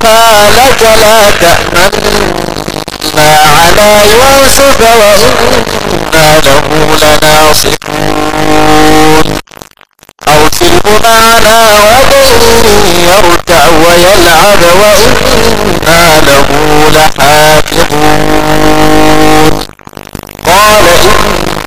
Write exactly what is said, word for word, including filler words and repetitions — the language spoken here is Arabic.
لك لا تأمنا على يوسف وإنا له لناصحون أرسله معنا غدا يرتع ويلعب وإنا له لحافظون قال